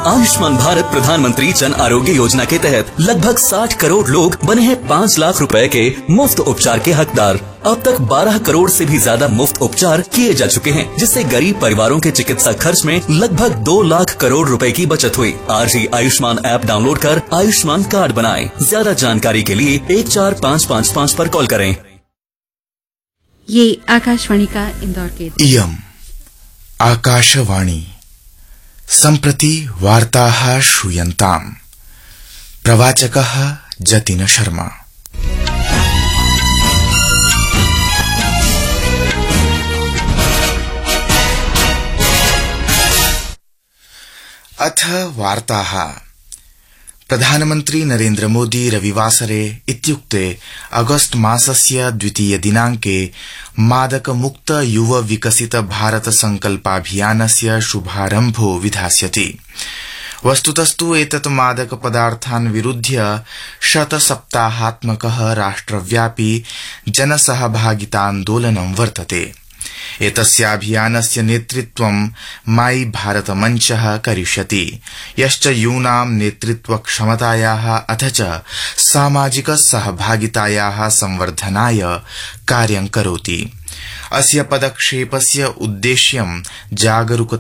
आयुष्मान भारत प्रधानमंत्री जन आरोग्य योजना के तहत लगभग 60 करोड़ लोग बने हैं 5 लाख रुपए के मुफ्त उपचार के हकदार। अब तक 12 करोड़ से भी ज्यादा मुफ्त उपचार किए जा चुके हैं, जिससे गरीब परिवारों के चिकित्सा खर्च में लगभग 2 लाख करोड़ रुपए की बचत हुई। आज ही आयुष्मान ऐप डाउनलोड कर आयुष्मान कार्ड बनाएं। ज्यादा जानकारी के लिए 14555 पर कॉल करें। ये आकाशवाणी का इंदौर केंद्र। इयम् आकाशवाणी सम्प्रति वार्ताः श्रूयन्ताम्। प्रवाचकः जतिन शर्मा। अथ वार्ताः। प्रधानमन्त्री नरेन्द्र मोदी रविवासरे इत्युक्ते अगस्त मासस्य 2 दिनाङ्के मादक मुक्त युव विकसित भारत संकल्पाभियानस्य शुभारम्भो विधास्यति। वस्तुतस्तु एतत् मादक पदार्थान् विरुध्य शतसप्ताहात्मकः राष्ट्रव्यापी जनसहभागितान्दोलनं वर्तते। एतस्याभियानस्य नेतृत्वं माई भारत मञ्चः करिष्यति, यश्च यूनां नेतृत्वक्षमतायाः अथ च सामाजिक सहभागितायाः संवर्धनाय कार्यं करोति। अस्य पदक्षेपस्य उद्देश्यं जागरूकता